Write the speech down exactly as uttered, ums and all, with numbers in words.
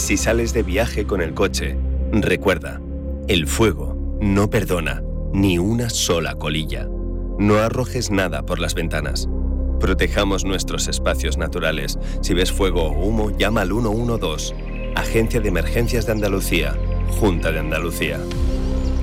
Si sales de viaje con el coche, recuerda, el fuego no perdona ni una sola colilla. No arrojes nada por las ventanas. Protejamos nuestros espacios naturales. Si ves fuego o humo, llama al uno uno dos. Agencia de Emergencias de Andalucía. Junta de Andalucía.